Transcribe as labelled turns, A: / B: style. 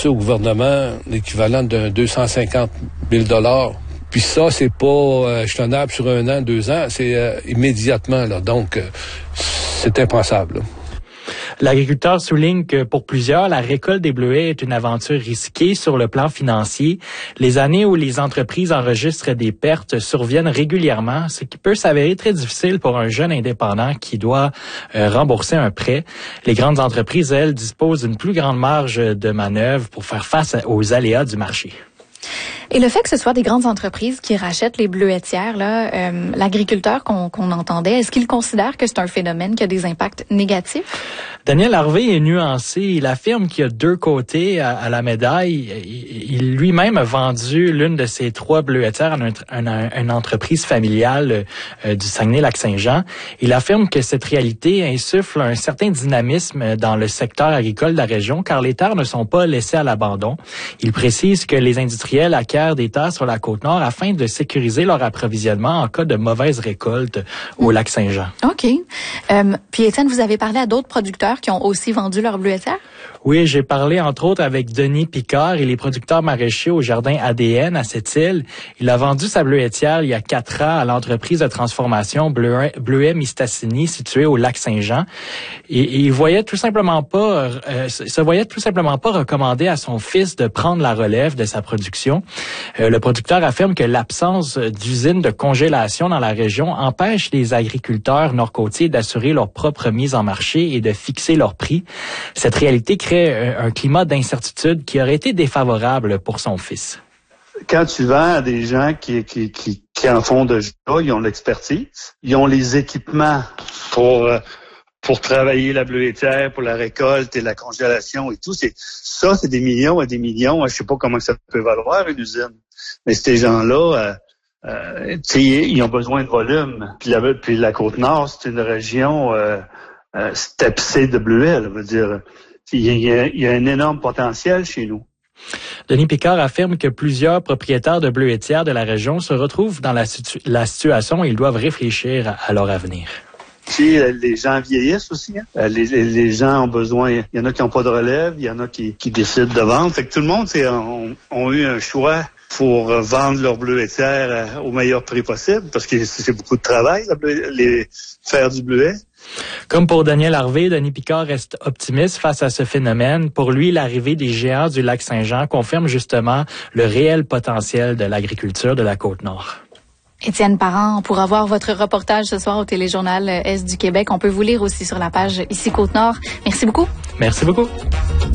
A: reverser au gouvernement l'équivalent d'un 250 000 $. Puis ça, c'est pas jetonnable sur 1 an, 2 ans, c'est immédiatement, là. Donc, c'est impensable, là.
B: L'agriculteur souligne que pour plusieurs, la récolte des bleuets est une aventure risquée sur le plan financier. Les années où les entreprises enregistrent des pertes surviennent régulièrement, ce qui peut s'avérer très difficile pour un jeune indépendant qui doit rembourser un prêt. Les grandes entreprises, elles, disposent d'une plus grande marge de manœuvre pour faire face aux aléas du marché.
C: Et le fait que ce soit des grandes entreprises qui rachètent les bleuetières, là, l'agriculteur qu'on entendait, est-ce qu'il considère que c'est un phénomène qui a des impacts négatifs?
B: Daniel Harvey est nuancé. Il affirme qu'il y a 2 côtés à la médaille. Il lui-même a vendu l'une de ses 3 bleuetières à une entreprise familiale du Saguenay-Lac-Saint-Jean. Il affirme que cette réalité insuffle un certain dynamisme dans le secteur agricole de la région, car les terres ne sont pas laissées à l'abandon. Il précise que les industriels acquièrent des terres sur la Côte-Nord afin de sécuriser leur approvisionnement en cas de mauvaise récolte au Lac-Saint-Jean.
C: OK. Puis Étienne, vous avez parlé à d'autres producteurs qui ont aussi vendu leurs bleuetières?
B: Oui, j'ai parlé entre autres avec Denis Picard, il est producteur maraîcher au jardin ADN à Sept-Îles. Il a vendu sa bleuetière il y a 4 ans à l'entreprise de transformation Bleuets Mistassini située au Lac-Saint-Jean. Et il se voyait tout simplement pas recommander à son fils de prendre la relève de sa production. Le producteur affirme que l'absence d'usines de congélation dans la région empêche les agriculteurs nord-côtiers d'assurer leur propre mise en marché et de fixer leur prix. Cette réalité crée un climat d'incertitude qui aurait été défavorable pour son fils.
D: Quand tu vends à des gens qui en font déjà, ils ont l'expertise, ils ont les équipements pour travailler la bleuetière, pour la récolte et la congélation et tout. C'est des millions et des millions. Je sais pas comment ça peut valoir une usine. Mais ces gens-là, ils ont besoin de volume. Puis la Côte-Nord, c'est une région tapissée de bleuets, là, veut dire. Il y a un énorme potentiel chez nous.
B: Denis Picard affirme que plusieurs propriétaires de bleuetières de la région se retrouvent dans la situation et ils doivent réfléchir à leur avenir.
D: Puis les gens vieillissent aussi. Hein? Les gens ont besoin. Il y en a qui n'ont pas de relève, il y en a qui décident de vendre. Fait que tout le monde ont eu un choix pour vendre leur bleuetière au meilleur prix possible, parce que c'est beaucoup de travail, faire du bleuet.
B: Comme pour Daniel Harvey, Denis Picard reste optimiste face à ce phénomène. Pour lui, l'arrivée des géants du Lac-Saint-Jean confirme justement le réel potentiel de l'agriculture de la Côte-Nord.
C: Étienne Parent, pour avoir votre reportage ce soir au Téléjournal Est du Québec, on peut vous lire aussi sur la page Ici Côte-Nord. Merci beaucoup.
B: Merci beaucoup.